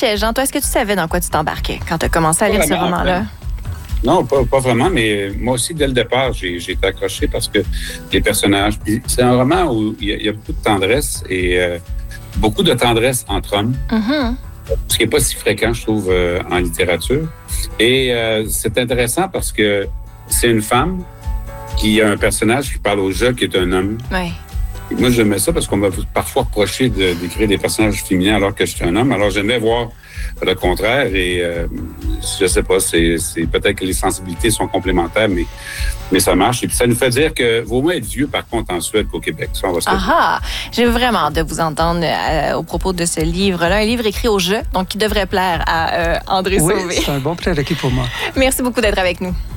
cherchais, Jean? Toi, est-ce que tu savais dans quoi tu t'embarquais quand tu as commencé à lire ce roman-là? Non, pas vraiment, mais moi aussi, dès le départ, j'ai été accroché parce que les personnages... C'est un roman où il y a beaucoup de tendresse et beaucoup de tendresse entre hommes, ce qui n'est pas si fréquent, je trouve, en littérature. Et c'est intéressant parce que c'est une femme qui a un personnage qui parle au jeu, qui est un homme. Oui. Moi, j'aimais ça parce qu'on m'a parfois reproché d'écrire des personnages féminins alors que je suis un homme. Alors, j'aimais voir le contraire et je sais pas, c'est peut-être que les sensibilités sont complémentaires, mais ça marche. Et puis, ça nous fait dire que vaut mieux être vieux, par contre, en Suède qu'au Québec. Ça, on va se le dire. J'ai vraiment hâte de vous entendre au propos de ce livre-là. Un livre écrit au jeu, donc qui devrait plaire à André Sauvé. Oui, c'est un bon prérequis pour moi. Merci beaucoup d'être avec nous.